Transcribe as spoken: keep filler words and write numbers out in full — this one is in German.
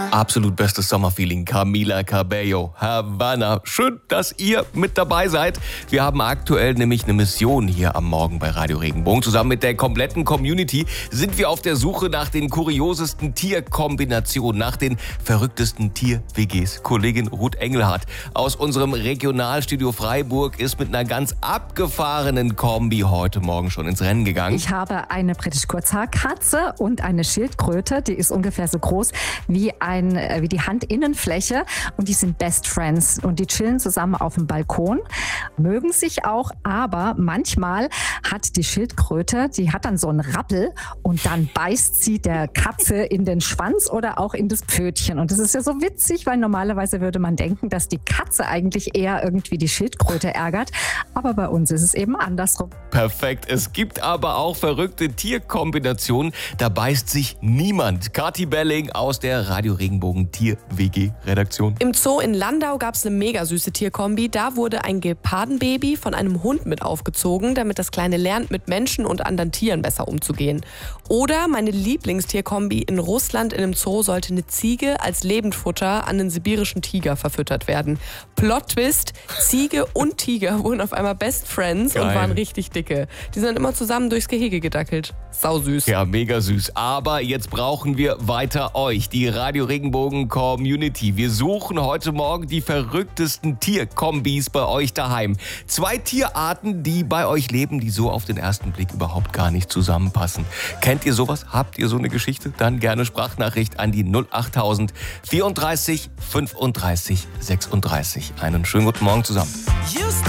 Absolut bestes Sommerfeeling. Camila Cabello, Havana. Schön, dass ihr mit dabei seid. Wir haben aktuell nämlich eine Mission hier am Morgen bei Radio Regenbogen. Zusammen mit der kompletten Community sind wir auf der Suche nach den kuriosesten Tierkombinationen, nach den verrücktesten Tier-W Gs. Kollegin Ruth Engelhardt aus unserem Regionalstudio Freiburg ist mit einer ganz abgefahrenen Kombi heute Morgen schon ins Rennen gegangen. Ich habe eine britisch Kurzhaarkatze und eine Schildkröte. Die ist ungefähr so groß wie ein wie die Handinnenfläche und die sind Best Friends und die chillen zusammen auf dem Balkon, mögen sich auch, aber manchmal hat die Schildkröte, die hat dann so einen Rappel und dann beißt sie der Katze in den Schwanz oder auch in das Pfötchen und das ist ja so witzig, weil normalerweise würde man denken, dass die Katze eigentlich eher irgendwie die Schildkröte ärgert, aber bei uns ist es eben andersrum. Perfekt, es gibt aber auch verrückte Tierkombinationen, da beißt sich niemand. Kathi Belling aus der Radio Regenbogen Tier-W G-Redaktion. Im Zoo in Landau gab es eine mega süße Tierkombi. Da wurde ein Gepardenbaby von einem Hund mit aufgezogen, damit das Kleine lernt, mit Menschen und anderen Tieren besser umzugehen. Oder meine Lieblingstierkombi in Russland in einem Zoo sollte eine Ziege als Lebendfutter an einen sibirischen Tiger verfüttert werden. Plot-Twist, Ziege und Tiger wurden auf einmal Best Friends Geil. Und waren richtig dicke. Die sind immer zusammen durchs Gehege gedackelt. Sau süß. Ja, mega süß. Aber jetzt brauchen wir weiter euch, die Radio Regenbogen Community. Wir suchen heute Morgen die verrücktesten Tierkombis bei euch daheim. Zwei Tierarten, die bei euch leben, die so auf den ersten Blick überhaupt gar nicht zusammenpassen. Kennt ihr sowas? Habt ihr so eine Geschichte? Dann gerne Sprachnachricht an die null achttausend vierunddreißig fünfunddreißig sechsunddreißig. Einen schönen guten Morgen zusammen.